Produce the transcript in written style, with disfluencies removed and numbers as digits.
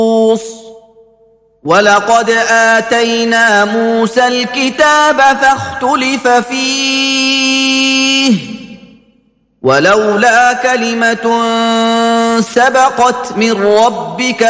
ولقد آتينا موسى الكتاب فاختلف فيه ولولا كلمة سبقت من ربك